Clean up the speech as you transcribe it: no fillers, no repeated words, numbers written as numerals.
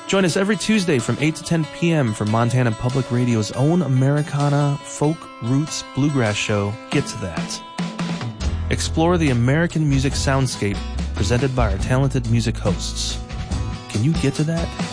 Join us every Tuesday from 8 to 10 p.m. for Montana Public Radio's own Americana, folk, roots, bluegrass show, Get to That. Explore the American music soundscape presented by our talented music hosts. Can you get to that?